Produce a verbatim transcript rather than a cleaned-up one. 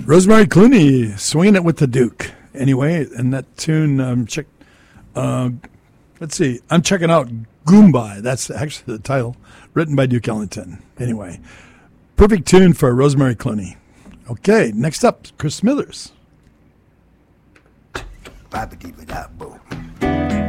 Rosemary Clooney, Swinging It with the Duke. Anyway, and that tune, um, check, uh, let's see, I'm checking out Goomba. That's actually the title, written by Duke Ellington. Anyway, perfect tune for Rosemary Clooney. Okay, next up, Chris Smithers. Ba-ba-dee-ba-da-bo.